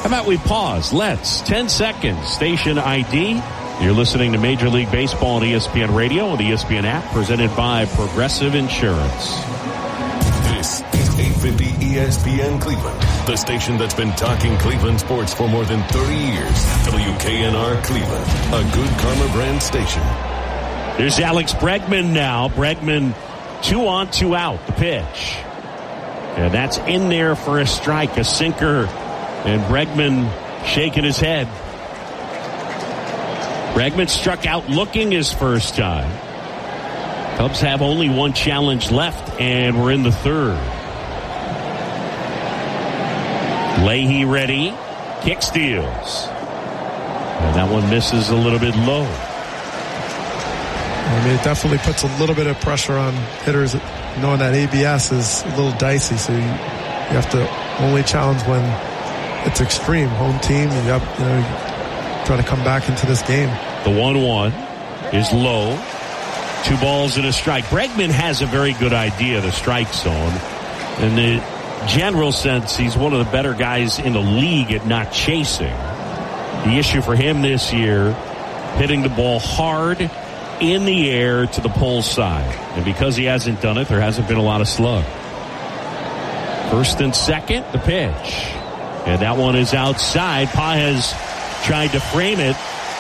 How about we pause? Let's. 10 seconds. Station ID. You're listening to Major League Baseball on ESPN Radio and the ESPN app, presented by Progressive Insurance. This is 850 ESPN Cleveland, the station that's been talking Cleveland sports for more than 30 years. WKNR Cleveland, a Good Karma brand station. There's Alex Bregman now. Bregman 2 on, 2 out. The pitch. And that's in there for a strike, a sinker. And Bregman shaking his head. Bregman struck out looking his first time. Cubs have only one challenge left, and we're in the third. Leahy ready. Kick steals. And that one misses a little bit low. I mean, it definitely puts a little bit of pressure on hitters, knowing that ABS is a little dicey, so you have to only challenge when it's extreme. Home team, you try to come back into this game. The 1-1 is low. 2 balls and a strike. Bregman has a very good idea of the strike zone. In the general sense, he's one of the better guys in the league at not chasing. The issue for him this year, hitting the ball hard in the air to the pole side. And because he hasn't done it, there hasn't been a lot of slug. First and second, the pitch. And that one is outside. Pages tried to frame it.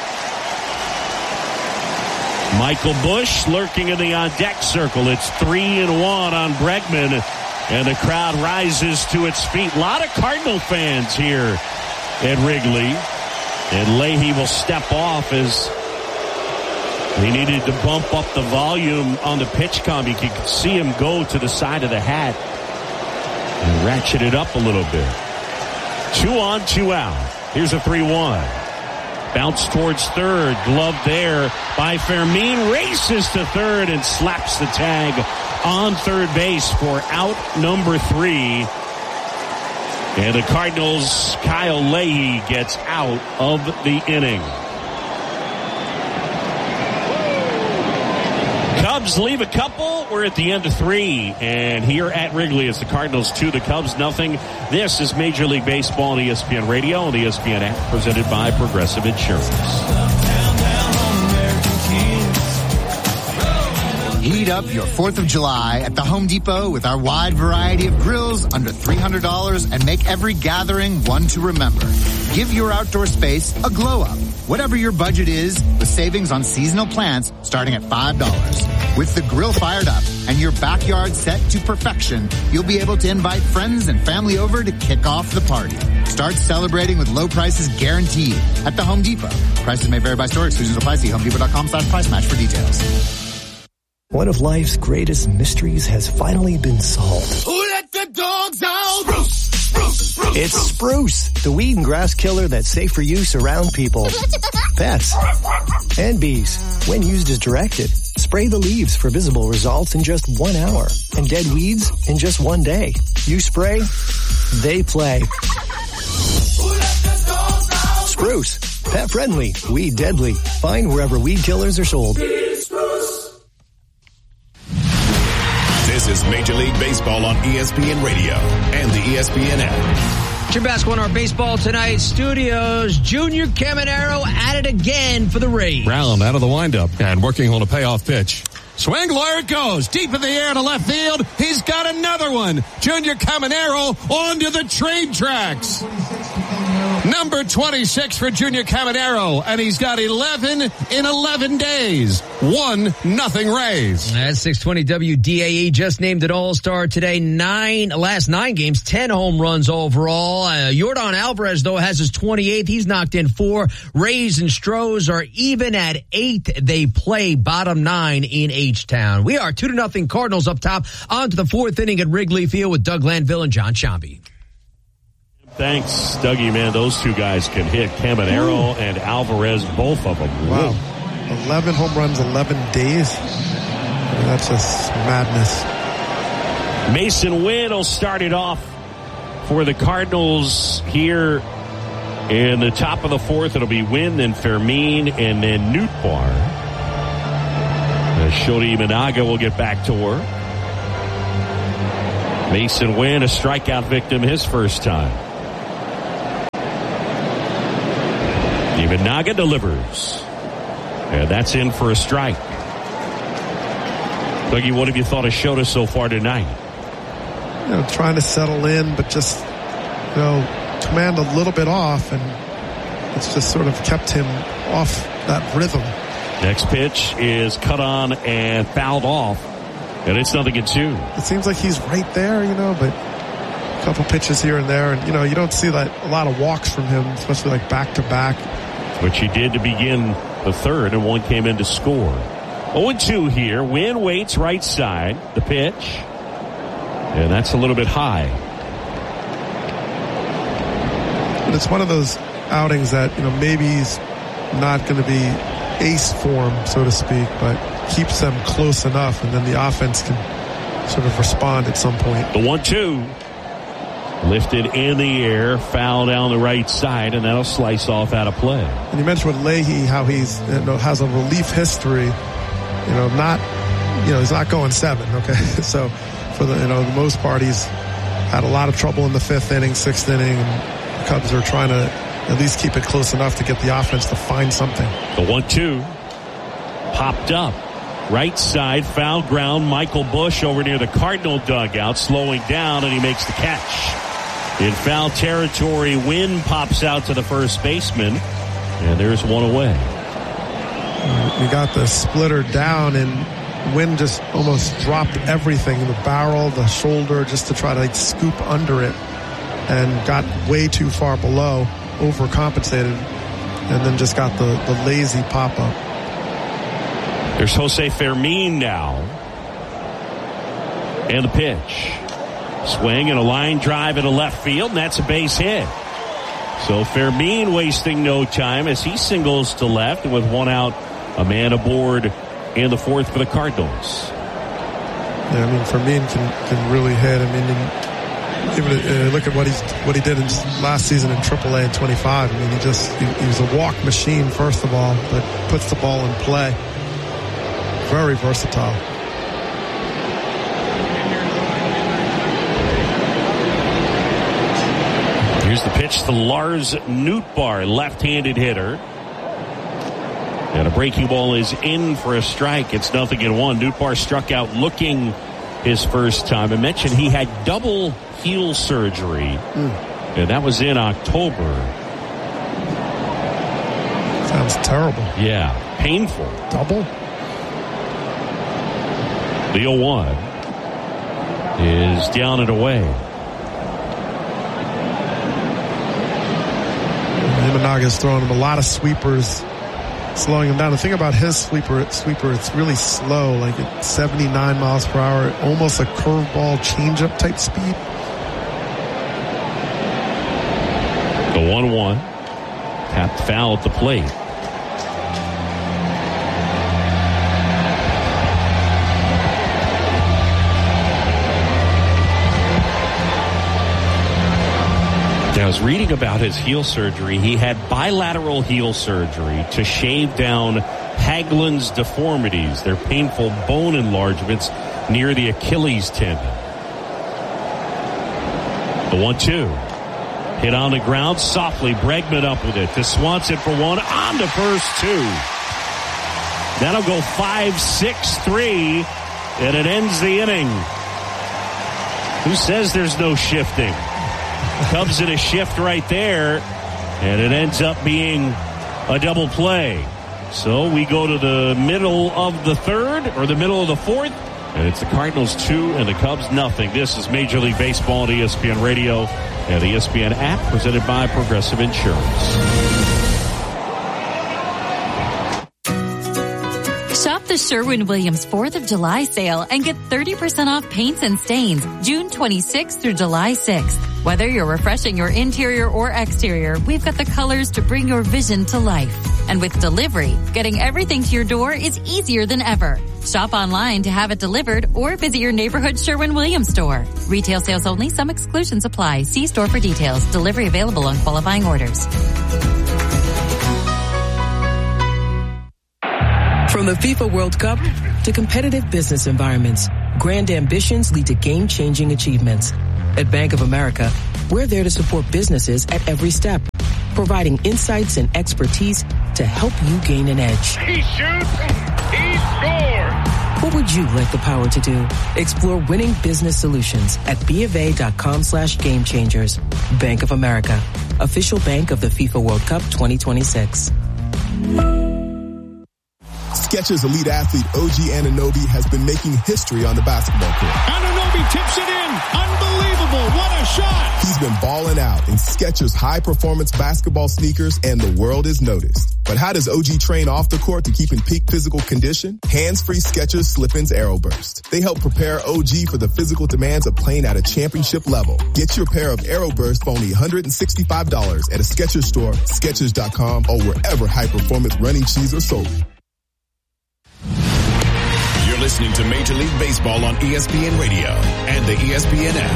Michael Busch lurking in the on-deck circle. It's 3-1 on Bregman. And the crowd rises to its feet. A lot of Cardinal fans here at Wrigley. And Leahy will step off as he needed to bump up the volume on the pitch comm. You could see him go to the side of the hat and ratchet it up a little bit. 2 on, 2 out. Here's a 3-1. Bounce towards third. Glove there by Fermin. Races to third and slaps the tag on third base for out number 3. And the Cardinals' Kyle Leahy gets out of the inning. Cubs leave a couple. We're at the end of 3. And here at Wrigley, it's the Cardinals 2, the Cubs nothing. This is Major League Baseball on ESPN Radio and the ESPN app, presented by Progressive Insurance. Heat up your 4th of July at the Home Depot with our wide variety of grills under $300 and make every gathering one to remember. Give your outdoor space a glow up. Whatever your budget is, with savings on seasonal plants starting at $5. With the grill fired up and your backyard set to perfection, you'll be able to invite friends and family over to kick off the party. Start celebrating with low prices guaranteed at the Home Depot. Prices may vary by store. Exclusions apply. See HomeDepot.com/price match for details. One of life's greatest mysteries has finally been solved. Who let the dogs out? Spruce, spruce, spruce. It's Spruce, the weed and grass killer that's safe for use around people, pets, and bees. When used as directed, spray the leaves for visible results in just 1 hour and dead weeds in just 1 day. You spray, they play. Who let the dogs out? Spruce, pet friendly, weed deadly. Find wherever weed killers are sold. This is Major League Baseball on ESPN Radio and the ESPN app. Jim Basco in our baseball tonight studios. Junior Caminero at it again for the Rays. Brown out of the windup and working on a payoff pitch. Swing, there it goes. Deep in the air to left field. He's got another one. Junior Caminero onto the train tracks. Number 26 for Junior Caminero, and he's got 11 in 11 days. 1-0 Rays. That's 620 WDAE. Just named an all-star today. Last 9 games, 10 home runs overall. Yordan Alvarez, though, has his 28th. He's knocked in 4. Rays and Stros are even at 8. They play bottom 9 in H-Town. We are 2-0 Cardinals up top. On to the 4th inning at Wrigley Field with Doug Lanville and John Sciambi. Thanks, Dougie, man. Those two guys can hit. Caminero and Alvarez, both of them. Wow. 11 home runs, 11 days. I mean, that's just madness. Mason Wynn will start it off for the Cardinals here in the top of the 4th. It'll be Wynn, then Fermin, and then Nootbaar. Shodi Imanaga will get back to work. Mason Wynn, a strikeout victim his first time. Imanaga delivers. And that's in for a strike. Dougie, what have you thought of Shota so far tonight? Trying to settle in, but just, command a little bit off, and it's just sort of kept him off that rhythm. Next pitch is cut on and fouled off, and it's 0-2. It seems like he's right there, but a couple pitches here and there, and, you don't see a lot of walks from him, especially like back-to-back. Which he did to begin the third, and one came in to score. 0-2 here. Wynn waits right side. The pitch. And that's a little bit high. And it's one of those outings that, maybe he's not going to be ace form, so to speak, but keeps them close enough, and then the offense can sort of respond at some point. The 1-2. Lifted in the air, foul down the right side, and that'll slice off out of play. And you mentioned with Leahy how he's has a relief history. He's not going 7. Okay, so for the the most part he's had a lot of trouble in the 5th inning, 6th inning, and the Cubs are trying to at least keep it close enough to get the offense to find something. The 1-2 popped up. Right side, foul ground. Michael Busch over near the Cardinal dugout, slowing down, and he makes the catch. In foul territory, Wynn pops out to the first baseman, and there's one away. We got the splitter down, and Wynn just almost dropped everything, the barrel, the shoulder, just to try to scoop under it, and got way too far below, overcompensated, and then just got the lazy pop-up. There's Jose Fermin now. And the pitch. Swing and a line drive into left field, and that's a base hit. So Fermin wasting no time as he singles to left, and with one out, a man aboard in the 4th for the Cardinals. Yeah, Fermin can really hit. Even look at what he did in last season in AAA in 25. He was a walk machine, first of all, but puts the ball in play. Very versatile. Here's the pitch to Lars Nootbaar, left-handed hitter. And a breaking ball is in for a strike. It's 0-1. Nootbaar struck out looking his first time. I mentioned he had double heel surgery, and that was in October. Sounds terrible. Yeah, painful. Double? The 0-1 is down and away. Imanaga's throwing him a lot of sweepers, slowing him down. The thing about his sweeper, it's really slow, like at 79 miles per hour, almost a curveball changeup type speed. The 1-1 tapped foul at the plate. I was reading about his heel surgery. He had bilateral heel surgery to shave down Haglund's deformities. They're painful bone enlargements near the Achilles tendon. The 1-2. Hit on the ground softly. Bregman up with it to Swanson for one. On to first 2. That'll go 5-6-3, and it ends the inning. Who says there's no shifting? Cubs in a shift right there, and it ends up being a double play. So we go to the middle of the 3rd, or the middle of the 4th, and it's the Cardinals 2 and the Cubs nothing. This is Major League Baseball on ESPN Radio and the ESPN app, presented by Progressive Insurance. Shop the Sherwin-Williams 4th of July sale and get 30% off paints and stains June 26th through July 6th. Whether you're refreshing your interior or exterior, we've got the colors to bring your vision to life. And with delivery, getting everything to your door is easier than ever. Shop online to have it delivered or visit your neighborhood Sherwin-Williams store. Retail sales only. Some exclusions apply. See store for details. Delivery available on qualifying orders. From the FIFA World Cup to competitive business environments, grand ambitions lead to game-changing achievements. At Bank of America, we're there to support businesses at every step. providing insights and expertise to help you gain an edge. He shoots, he scores. What would you like the power to do? Explore winning business solutions at BofA.com/gamechangers. Bank of America, official bank of the FIFA World Cup 2026. Skechers elite athlete OG Anunoby has been making history on the basketball court. Anunoby tips it in. Unbelievable. What a shot. He's been balling out in Skechers high-performance basketball sneakers, and the world is noticed. But how does OG train off the court to keep in peak physical condition? Hands-free Skechers Slip-ins Aeroburst. They help prepare OG for the physical demands of playing at a championship level. Get your pair of Aeroburst for only $165 at a Skechers store, Skechers.com, or wherever high-performance running shoes are sold. You're listening to Major League Baseball on ESPN Radio and the ESPN app.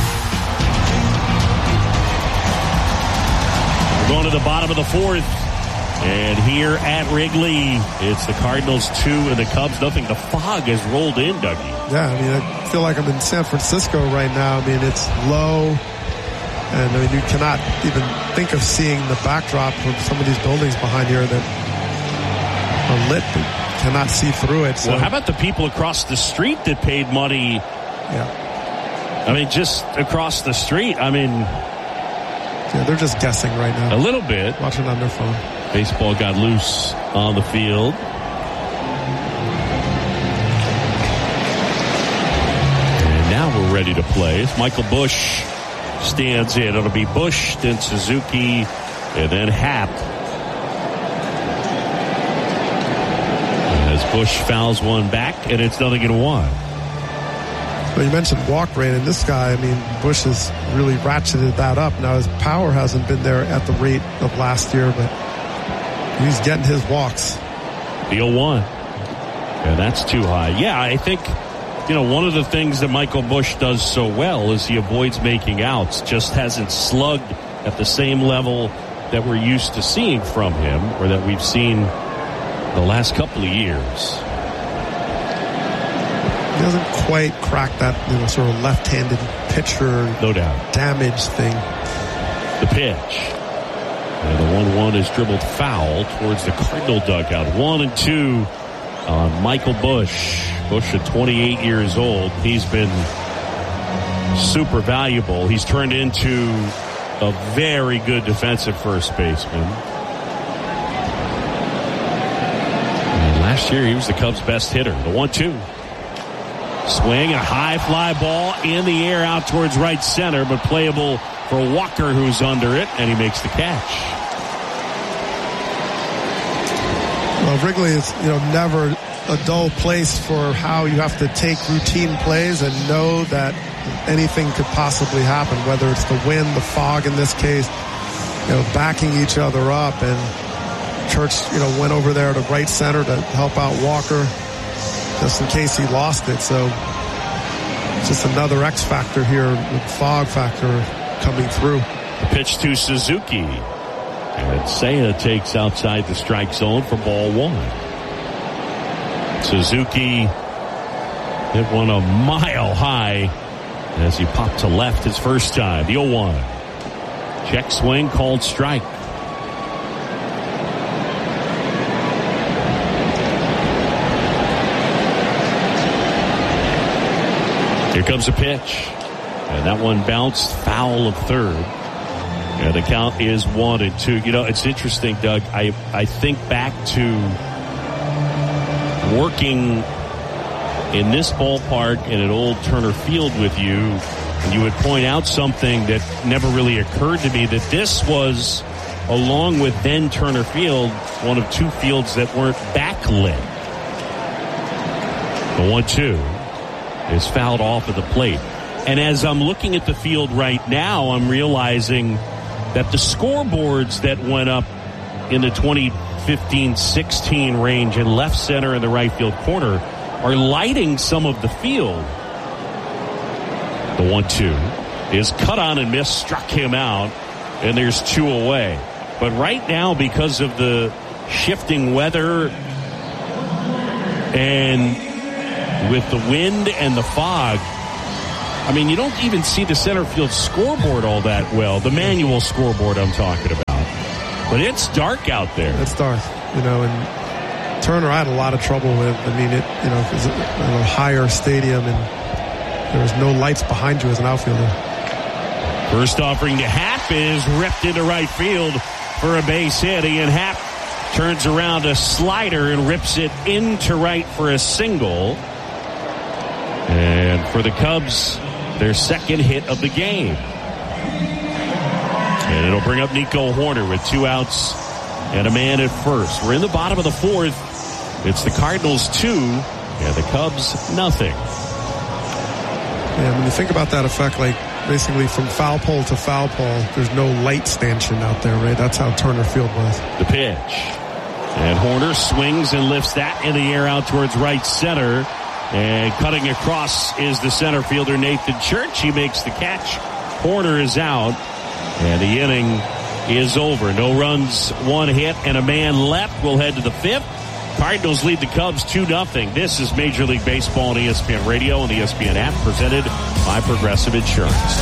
We're going to the bottom of the fourth. And here at Wrigley, it's the Cardinals 2 and the Cubs nothing. The fog has rolled in, Dougie. Yeah, I mean, I feel like I'm in San Francisco right now. I mean, it's low. And I mean, you cannot even think of seeing the backdrop of some of these buildings behind here that are lit, but cannot see through it. So. Well, how about the people across the street that paid money? Yeah. I mean, just across the street. I mean, yeah, they're just guessing right now. A little bit. Watching on their phone. Baseball got loose on the field. And now we're ready to play. It's Michael Busch stands in. It'll be Busch, then Suzuki, and then Happ. As Busch fouls one back, and it's 0-1. But you mentioned walk rate, and this guy, I mean, Busch has really ratcheted that up. Now, his power hasn't been there at the rate of last year, but he's getting his walks. The 0-1. Yeah, that's too high. Yeah, I think, one of the things that Michael Busch does so well is he avoids making outs, just hasn't slugged at the same level that we're used to seeing from him, or that we've seen the last couple of years. He doesn't quite crack that sort of left-handed pitcher no doubt damage thing. The pitch. And the 1-1 is dribbled foul towards the Cardinal dugout. 1-2 on Michael Busch. Busch at 28 years old. He's been super valuable. He's turned into a very good defensive first baseman. And last year he was the Cubs' best hitter. The 1-2. Swing, a high fly ball in the air out towards right center, but playable for Walker, who's under it, and he makes the catch. Well, Wrigley is, never a dull place for how you have to take routine plays and know that anything could possibly happen, whether it's the wind, the fog in this case, backing each other up. And Church, went over there to right center to help out Walker just in case he lost it. So it's just another X factor here with fog factor coming through. The pitch to Suzuki. And Seiya takes outside the strike zone for ball one. Suzuki hit one a mile high as he popped to left his first time. The 0-1. Check swing called strike. Here comes a pitch. And that one bounced foul of third. And the count is 1-2. It's interesting, Doug. I think back to working in this ballpark in an old Turner Field with you, and you would point out something that never really occurred to me, that this was, along with then Turner Field, one of two fields that weren't backlit. The 1-2 is fouled off of the plate. And as I'm looking at the field right now, I'm realizing that the scoreboards that went up in the 2015-16 range in left center and the right field corner are lighting some of the field. The 1-2 is cut on and missed, struck him out, and there's two away. But right now, because of the shifting weather and with the wind and the fog, you don't even see the center field scoreboard all that well. The manual scoreboard I'm talking about. But it's dark out there. It's dark, and Turner I had a lot of trouble with. I mean, it's a higher stadium and there was no lights behind you as an outfielder. First offering to Happ is ripped into right field for a base hit. Ian Happ turns around a slider and rips it into right for a single. And for the Cubs, their second hit of the game. And it'll bring up Nico Hoerner with 2 outs and a man at first. We're in the bottom of the 4th. It's the Cardinals 2 and the Cubs nothing. Yeah, when you think about that effect, like basically from foul pole to foul pole, there's no light stanchion out there, right? That's how Turner Field was. The pitch. And Hoerner swings and lifts that in the air out towards right center. And cutting across is the center fielder, Nathan Church. He makes the catch. Hoerner is out. And the inning is over. No runs, 1 hit, and a man left. We'll head to the 5th. Cardinals lead the Cubs 2-0. This is Major League Baseball on ESPN Radio and the ESPN app, presented by Progressive Insurance.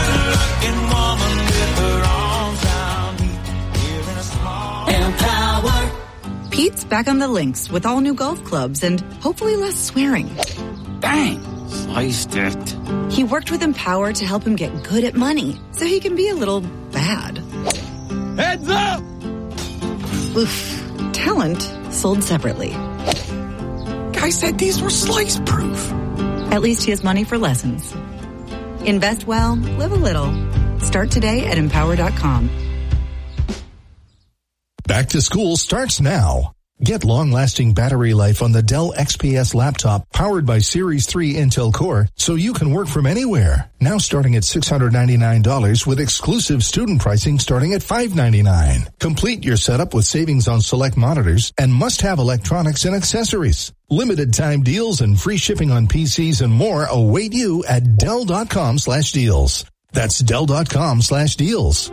Pete's back on the links with all new golf clubs and hopefully less swearing. Bang! Sliced it. He worked with Empower to help him get good at money, so he can be a little bad. Heads up! Oof. Talent sold separately. Guy said these were slice proof. At least he has money for lessons. Invest well, live a little. Start today at Empower.com. Back to school starts now. Get long-lasting battery life on the Dell XPS laptop powered by Series 3 Intel Core so you can work from anywhere. Now starting at $699 with exclusive student pricing starting at $599. Complete your setup with savings on select monitors and must-have electronics and accessories. Limited time deals and free shipping on PCs and more await you at Dell.com/deals. That's Dell.com/deals.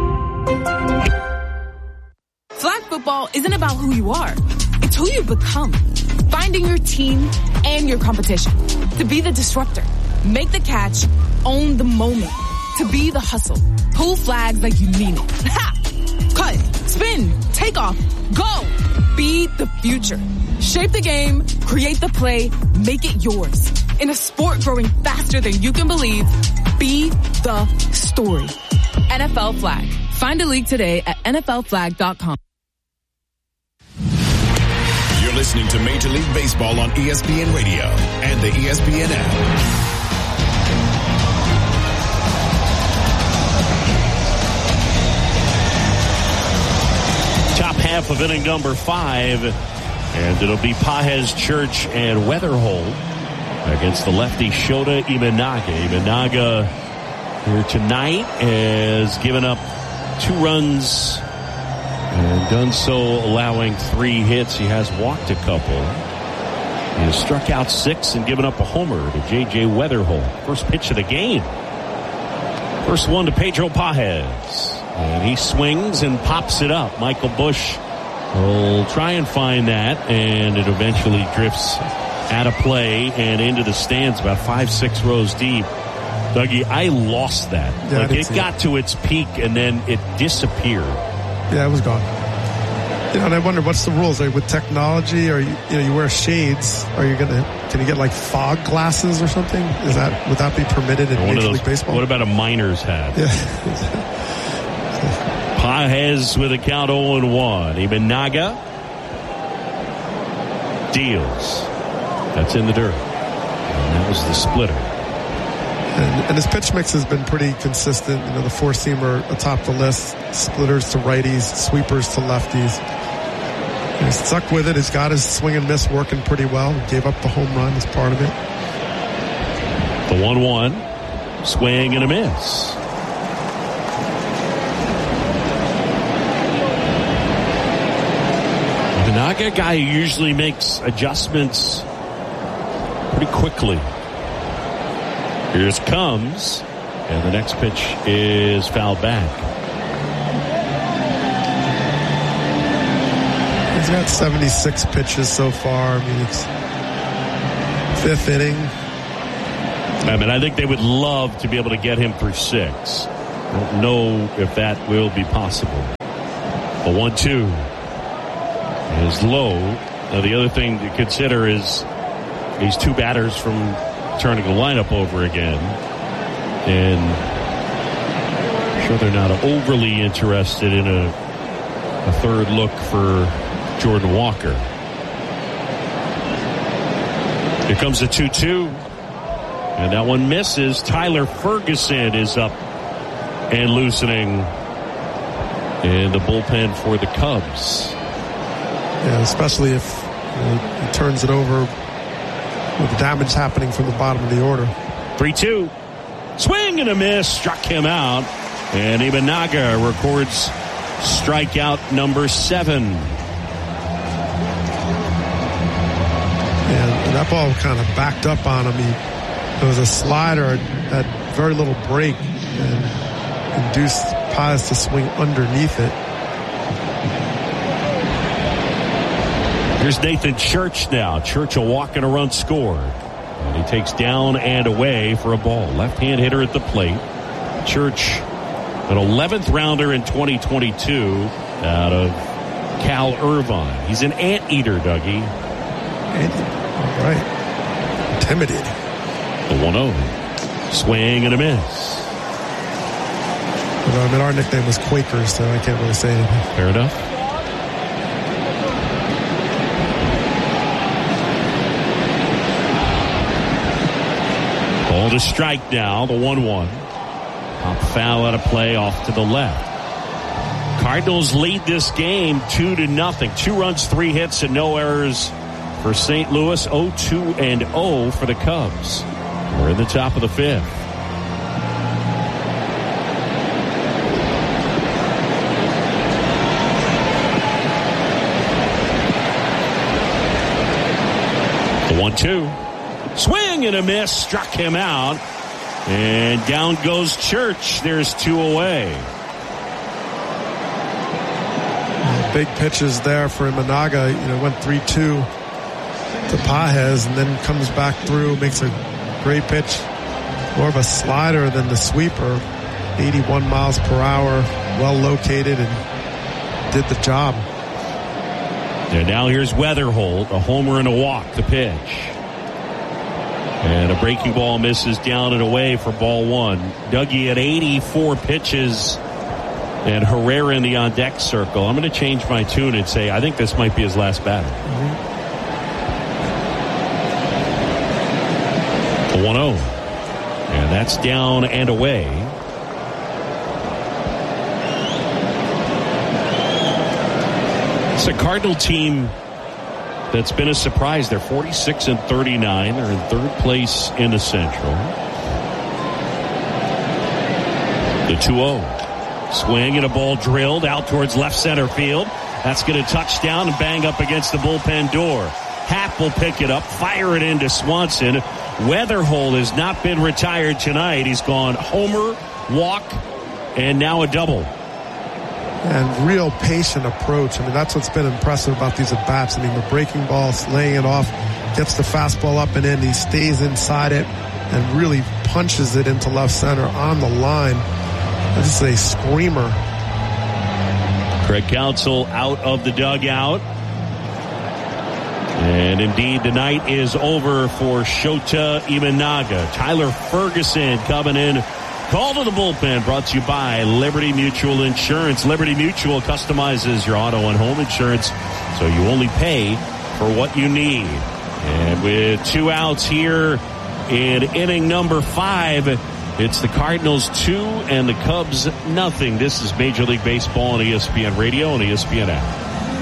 Flag football isn't about who you are. It's who you become. Finding your team and your competition. To be the disruptor. Make the catch. Own the moment. To be the hustle. Pull flags like you mean it. Ha! Cut. Spin. Take off. Go. Be the future. Shape the game. Create the play. Make it yours. In a sport growing faster than you can believe, be the story. NFL Flag. Find a league today at NFLflag.com. You're listening to Major League Baseball on ESPN Radio and the ESPN app. Top half of inning number 5. And it'll be Pages, Church, and Weatherhold against the lefty Shota Imanaga. Imanaga here tonight has given up 2 runs and done so allowing 3 hits. He has walked a couple. He has struck out 6 and given up a homer to J.J. Weatherhold. First pitch of the game. First one to Pedro Pages. And he swings and pops it up. Michael Busch will try and find that, and it eventually drifts out of play and into the stands about 5-6 rows deep. Dougie, I lost that. Yeah, it got to its peak and then it disappeared. Yeah, it was gone. And I wonder what's the rules like with technology, or you wear shades. Are you can you get like fog glasses or something? Would that be permitted in Major League Baseball? What about a miner's hat? Yeah. Pages with a count 0-1. Imanaga deals. That's in the dirt. And that was the splitter. And his pitch mix has been pretty consistent. The 4-seamer atop the list, splitters to righties, sweepers to lefties. And he's stuck with it. He's got his swing and miss working pretty well. He gave up the home run as part of it. The 1-1, swing and a miss. Imanaga, guy who usually makes adjustments pretty quickly. Here comes, and the next pitch is fouled back. He's got 76 pitches so far. I mean, it's 5th inning. I think they would love to be able to get him through 6. I don't know if that will be possible. The 1-2 is low. Now, the other thing to consider is these two batters from turning the lineup over again. And I'm sure they're not overly interested in a third look for Jordan Walker. Here comes the 2-2. And that one misses. Tyler Ferguson is up and loosening in the bullpen for the Cubs. Yeah, especially if he turns it over with damage happening from the bottom of the order. 3-2. Swing and a miss. Struck him out. And Imanaga records strikeout number 7. And that ball kind of backed up on him. It was a slider, had very little break, and induced Paz to swing underneath it. Here's Nathan Church now. Church a walk and a run scored. And he takes down and away for a ball. Left-hand hitter at the plate. Church, an 11th rounder in 2022 out of Cal Irvine. He's an anteater, Dougie. All right. Intimidating. The 1-0. Swing and a miss. Well, I mean, our nickname was Quakers, so I can't really say anything. Fair enough. Ball to strike now, the 1-1. Pop foul out of play off to the left. Cardinals lead this game 2-0. 2 runs, 3 hits, and no errors for St. Louis. 0-2-0 for the Cubs. We're in the top of the 5th. The 1-2. Swing and a miss. Struck him out. And down goes Church. There's 2 away. Big pitches there for Imanaga. Went 3-2 to Pages and then comes back through, makes a great pitch. More of a slider than the sweeper. 81 miles per hour. Well located and did the job. And now here's Weatherholt. A homer and a walk. The pitch. And a breaking ball misses down and away for ball 1. Dougie at 84 pitches. And Herrera in the on-deck circle. I'm going to change my tune and say I think this might be his last batter. The 1-0. And that's down and away. It's a Cardinal team that's been a surprise. They're 46-39. They're in 3rd place in the Central. The 2-0. Swing and a ball drilled out towards left center field. That's going to touch down and bang up against the bullpen door. Happ will pick it up, fire it into Swanson. Weatherholt has not been retired tonight. He's gone homer, walk, and now a double. And real patient approach. I mean, that's what's been impressive about these at-bats. I mean, the breaking ball, laying it off, gets the fastball up and in. He stays inside it and really punches it into left center on the line. This is a screamer. Craig Counsell out of the dugout. And indeed, the night is over for Shota Imanaga. Tyler Ferguson coming in. Call to the bullpen brought to you by Liberty Mutual Insurance. Liberty Mutual customizes your auto and home insurance so you only pay for what you need. And with 2 outs here in inning number 5, it's the Cardinals 2 and the Cubs nothing. This is Major League Baseball on ESPN Radio and ESPN app.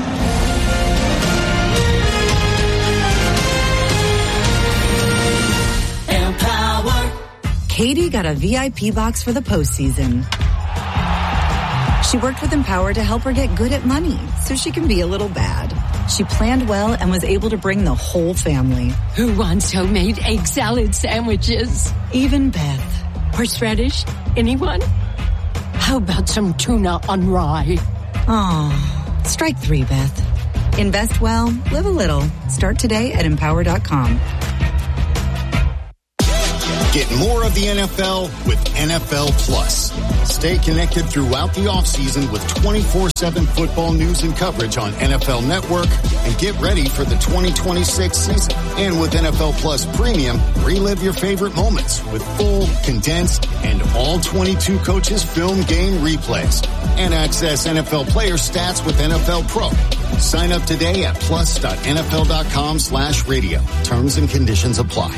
Katie got a VIP box for the postseason. She worked with Empower to help her get good at money so she can be a little bad. She planned well and was able to bring the whole family. Who wants homemade egg salad sandwiches? Even Beth. Horseradish? Anyone? How about some tuna on rye? Aw, strike 3, Beth. Invest well, live a little. Start today at Empower.com. Get more of the NFL with NFL Plus. Stay connected throughout the offseason with 24/7 football news and coverage on NFL Network, and get ready for the 2026 season. And with NFL Plus Premium, relive your favorite moments with full, condensed, and all 22 coaches film game replays. And access NFL player stats with NFL Pro. Sign up today at plus.nfl.com/radio. Terms and conditions apply.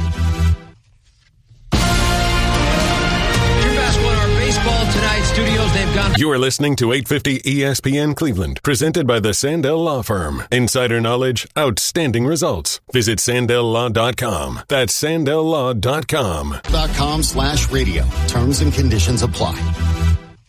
Tonight, studios, they've gone. You are listening to 850 ESPN Cleveland, presented by the Sandell Law Firm. Insider knowledge, outstanding results. Visit SandellLaw.com. That's SandellLaw.com. .com/radio. Terms and conditions apply.